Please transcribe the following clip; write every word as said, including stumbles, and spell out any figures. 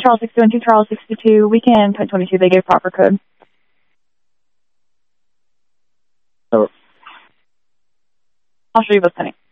Charles sixty-one, two Charles sixty-two. We can put twenty-two. They gave proper code. Over. I'll show you what's pending.